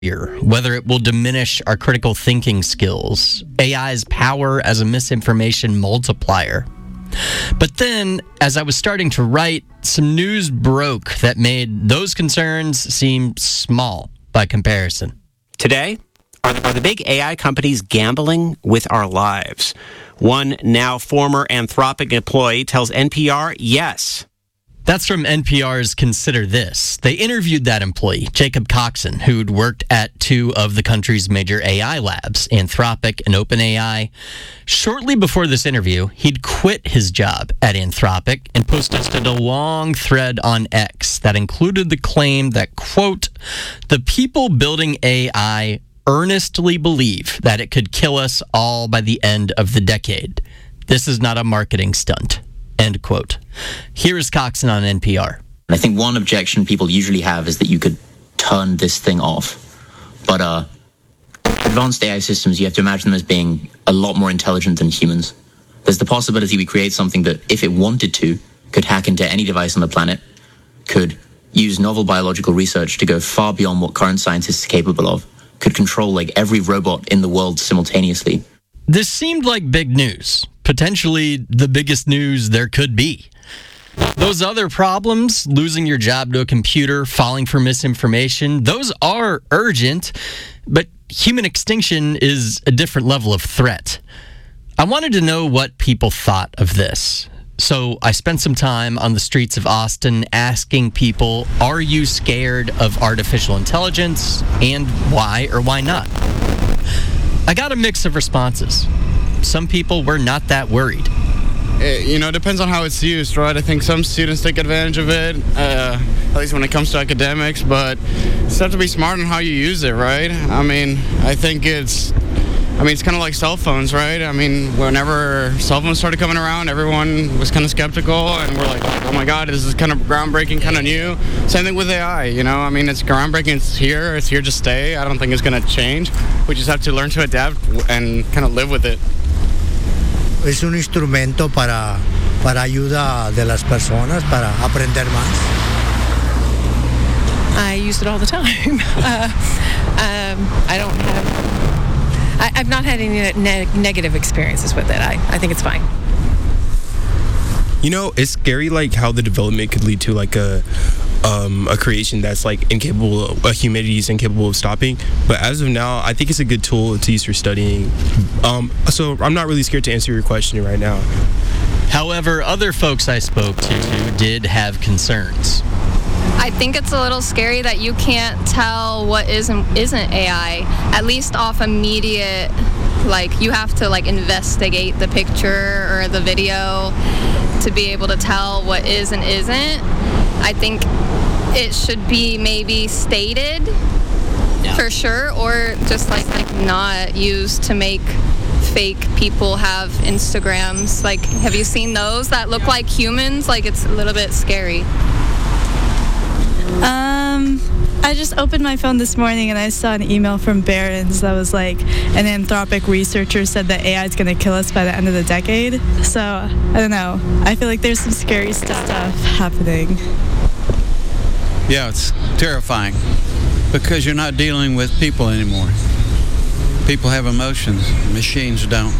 whether it will diminish our critical thinking skills, AI's power as a misinformation multiplier. But then, as I was starting to write, some news broke that made those concerns seem small by comparison. Today, are the big AI companies gambling with our lives? One now former Anthropic employee tells NPR yes. That's from NPR's Consider This. They interviewed that employee, Jacob Coxon, who'd worked at two of the country's major AI labs, Anthropic and OpenAI. Shortly before this interview, he'd quit his job at Anthropic and posted a long thread on X that included the claim that, quote, "the people building AI earnestly believe that it could kill us all by the end of the decade. This is not a marketing stunt." End quote. Here is Coxon on NPR. I think one objection people usually have is that you could turn this thing off. But advanced AI systems, you have to imagine them as being a lot more intelligent than humans. There's the possibility we create something that, if it wanted to, could hack into any device on the planet, could use novel biological research to go far beyond what current scientists are capable of, could control like every robot in the world simultaneously. This seemed like big news, potentially the biggest news there could be. Those other problems, losing your job to a computer, falling for misinformation, those are urgent, but human extinction is a different level of threat. I wanted to know what people thought of this. So I spent some time on the streets of Austin asking people, are you scared of artificial intelligence, and why or why not? I got a mix of responses. Some people were not that worried. It depends on how it's used, right? I think some students take advantage of it, at least when it comes to academics, but you just have to be smart on how you use it, right? I think it's kind of like cell phones, right? Whenever cell phones started coming around, everyone was kind of skeptical, and we're like, oh my God, this is kind of groundbreaking, kind of new. Same thing with AI, it's groundbreaking, it's here to stay. I don't think it's going to change. We just have to learn to adapt and kind of live with it. Es un instrumento para ayuda de las personas, para aprender más. I use it all the time. I've not had any negative experiences with it. I think it's fine. It's scary, like how the development could lead to like a creation that's like incapable, humanity is incapable of stopping. But as of now, I think it's a good tool to use for studying. So I'm not really scared to answer your question right now. However, other folks I spoke to did have concerns. I think it's a little scary that you can't tell what isn't AI, at least off immediate, you have to investigate the picture or the video to be able to tell what is and isn't. I think it should be maybe stated for sure, or just not used to make fake people have Instagrams. Have you seen those that look like humans? It's a little bit scary. I just opened my phone this morning and I saw an email from Barron's that was an Anthropic researcher said that AI is going to kill us by the end of the decade. So, I don't know. I feel like there's some scary stuff happening. Yeah, it's terrifying because you're not dealing with people anymore. People have emotions, machines don't.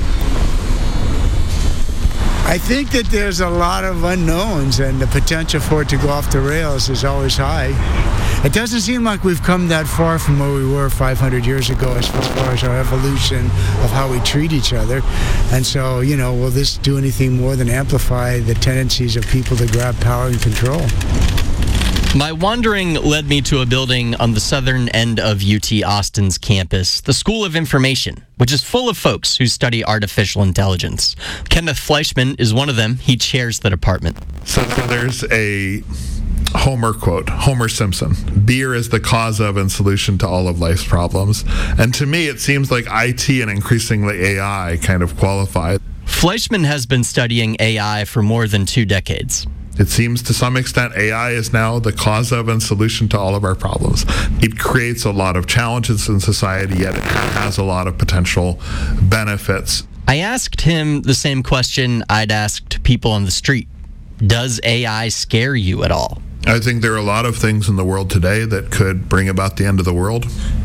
I think that there's a lot of unknowns, and the potential for it to go off the rails is always high. It doesn't seem like we've come that far from where we were 500 years ago as far as our evolution of how we treat each other. And so, will this do anything more than amplify the tendencies of people to grab power and control? My wandering led me to a building on the southern end of UT Austin's campus, the School of Information, which is full of folks who study artificial intelligence. Kenneth Fleischman is one of them. He chairs the department. So there's a Homer quote, Homer Simpson, "Beer is the cause of and solution to all of life's problems." And to me, it seems like IT and increasingly AI kind of qualify. Fleischman has been studying AI for more than 2 decades. It seems to some extent AI is now the cause of and solution to all of our problems. It creates a lot of challenges in society, yet it has a lot of potential benefits. I asked him the same question I'd asked people on the street. Does AI scare you at all? I think there are a lot of things in the world today that could bring about the end of the world.